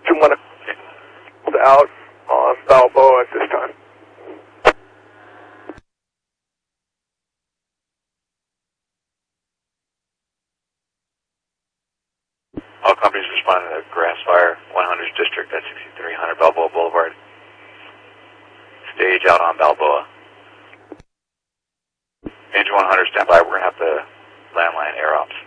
2-1 out on Balboa at this time. All companies responding to grass fire, 100th District at 6300 Balboa Boulevard. Stage out on Balboa. Angel 100, stand by. We're going to have the landline air ops.